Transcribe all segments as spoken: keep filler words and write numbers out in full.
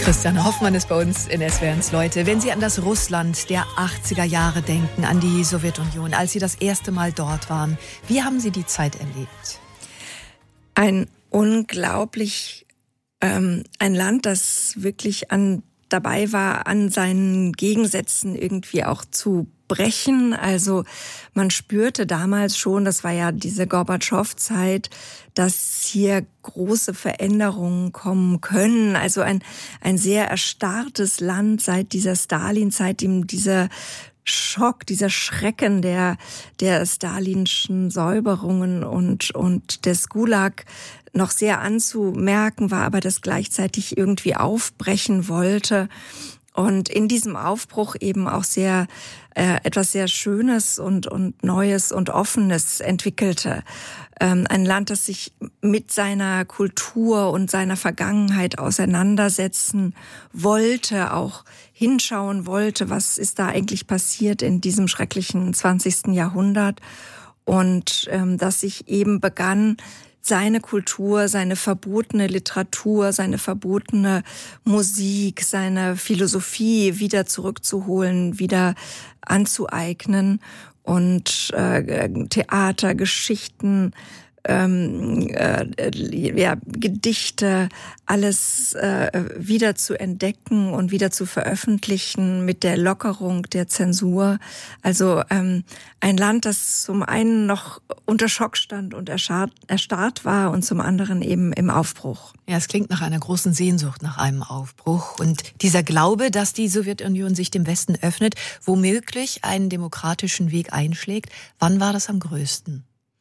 Christiane Hoffmann ist bei uns in S W R eins Leute. Wenn Sie an das Russland der achtziger Jahre denken, an die Sowjetunion, als Sie das erste Mal dort waren, wie haben Sie die Zeit erlebt? Ein unglaublich, ähm, ein Land, das wirklich an, dabei war, an seinen Gegensätzen irgendwie auch zu brechen. Also man spürte damals schon, das war ja diese Gorbatschow-Zeit, dass hier große Veränderungen kommen können. Also ein, ein sehr erstarrtes Land seit dieser Stalin-Zeit, dem dieser Schock, dieser Schrecken der, der stalinschen Säuberungen und, und des Gulag noch sehr anzumerken war, aber das gleichzeitig irgendwie aufbrechen wollte. Und in diesem Aufbruch eben auch sehr äh, etwas sehr Schönes und und Neues und Offenes entwickelte. Ähm, ein Land, das sich mit seiner Kultur und seiner Vergangenheit auseinandersetzen wollte, auch hinschauen wollte, was ist da eigentlich passiert in diesem schrecklichen zwanzigsten Jahrhundert. Und ähm, dass sich eben begann, seine Kultur, seine verbotene Literatur, seine verbotene Musik, seine Philosophie wieder zurückzuholen, wieder anzueignen und äh, Theater, Geschichten, ähm, äh, ja, Gedichte, alles äh, wieder zu entdecken und wieder zu veröffentlichen mit der Lockerung der Zensur. Also ähm, ein Land, das zum einen noch unter Schock stand und erstarrt, erstarrt war und zum anderen eben im Aufbruch. Ja, es klingt nach einer großen Sehnsucht nach einem Aufbruch. Und dieser Glaube, dass die Sowjetunion sich dem Westen öffnet, womöglich einen demokratischen Weg einschlägt, wann war das am größten?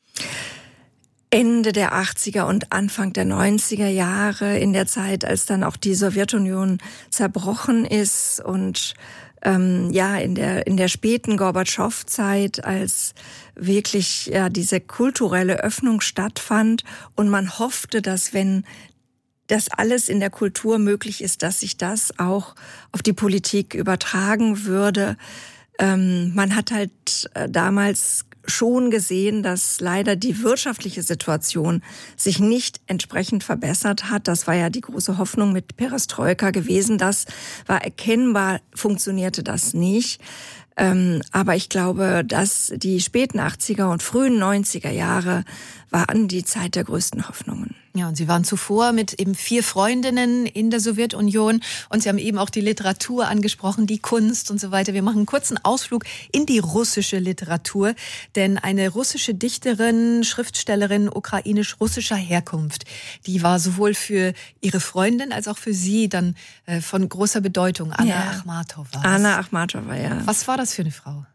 Ende der achtziger und Anfang der neunziger Jahre, in der Zeit, als dann auch die Sowjetunion zerbrochen ist und ähm, ja in der in der späten Gorbatschow-Zeit, als wirklich ja diese kulturelle Öffnung stattfand und man hoffte, dass wenn das alles in der Kultur möglich ist, dass sich das auch auf die Politik übertragen würde. Ähm, man hat halt äh, damals schon gesehen, dass leider die wirtschaftliche Situation sich nicht entsprechend verbessert hat. Das war ja die große Hoffnung mit Perestroika gewesen. Das war erkennbar, funktionierte das nicht. Ähm, aber ich glaube, dass die späten achtziger und frühen neunziger Jahre waren die Zeit der größten Hoffnungen. Ja, und Sie waren zuvor mit eben vier Freundinnen in der Sowjetunion und Sie haben eben auch die Literatur angesprochen, die Kunst und so weiter. Wir machen einen kurzen Ausflug in die russische Literatur, denn eine russische Dichterin, Schriftstellerin ukrainisch-russischer Herkunft, die war sowohl für ihre Freundin als auch für Sie dann äh, von großer Bedeutung, Anna ja. Achmatowa. Anna Achmatowa, ja. Was war das für eine Frau?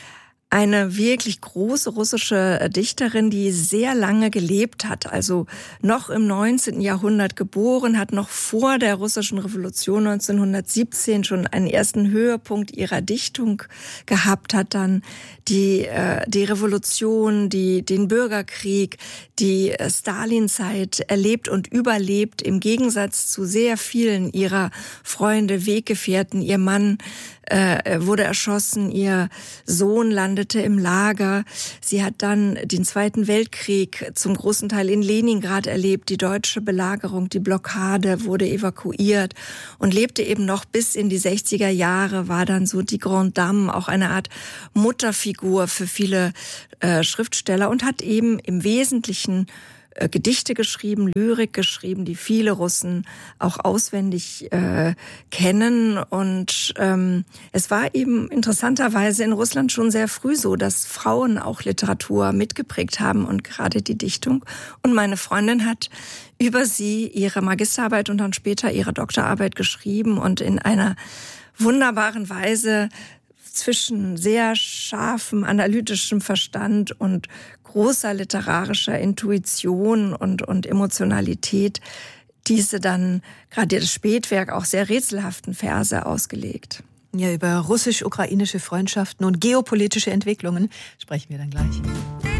Eine wirklich große russische Dichterin, die sehr lange gelebt hat, also noch im neunzehnten Jahrhundert geboren, hat noch vor der russischen Revolution neunzehnhundertsiebzehn schon einen ersten Höhepunkt ihrer Dichtung gehabt, hat dann die äh, die Revolution, die den Bürgerkrieg, die Stalinzeit erlebt und überlebt, im Gegensatz zu sehr vielen ihrer Freunde, Weggefährten. Ihr Mann äh, wurde erschossen, ihr Sohn landete im Lager. Sie hat dann den Zweiten Weltkrieg zum großen Teil in Leningrad erlebt, die deutsche Belagerung, die Blockade, wurde evakuiert und lebte eben noch bis in die sechziger Jahre, war dann so die Grande Dame, auch eine Art Mutterfigur für viele äh, Schriftsteller und hat eben im Wesentlichen äh, Gedichte geschrieben, Lyrik geschrieben, die viele Russen auch auswendig äh, kennen. Und ähm, es war eben interessanterweise in Russland schon sehr früh so, dass Frauen auch Literatur mitgeprägt haben und gerade die Dichtung. Und meine Freundin hat über sie ihre Magisterarbeit und dann später ihre Doktorarbeit geschrieben und in einer wunderbaren Weise zwischen sehr scharfem analytischem Verstand und großer literarischer Intuition und, und Emotionalität diese dann, gerade das Spätwerk, auch sehr rätselhaften Verse ausgelegt. Ja, über russisch-ukrainische Freundschaften und geopolitische Entwicklungen sprechen wir dann gleich.